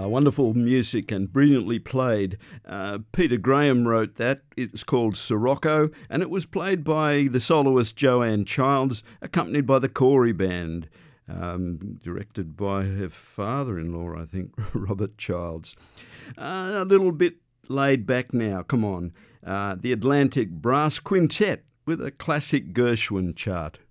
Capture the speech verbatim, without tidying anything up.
Uh, wonderful music and brilliantly played. Uh, Peter Graham wrote that. It's called Sirocco, and it was played by the soloist Joanne Childs, accompanied by the Corey Band, um, directed by her father-in-law, I think, Robert Childs. Uh, a little bit laid back now, come on. Uh, the Atlantic Brass Quintet with a classic Gershwin chart.